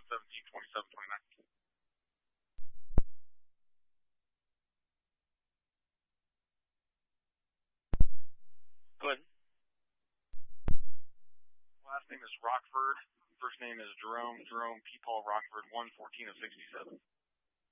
17, 27, 29. Go ahead. Last name is Rockford. First name is Jerome P. Paul Rockford, 114 of 67.